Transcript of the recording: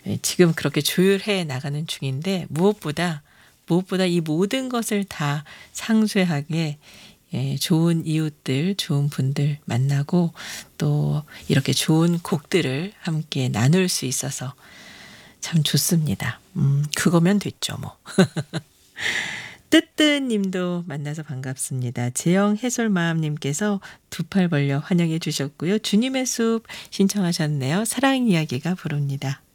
지금 그렇게 조율해 나가는 중인데 무엇보다 이 모든 것을 다 상쇄하게 좋은 이웃들, 좋은 분들 만나고 또 이렇게 좋은 곡들을 함께 나눌 수 있어서 참 좋습니다. 그거면 됐죠, 뭐. 뜨뜨님도 만나서 반갑습니다. 재영 해솔마음님께서 두 팔 벌려 환영해 주셨고요. 주님의 숲 신청하셨네요. 사랑 이야기가 부릅니다.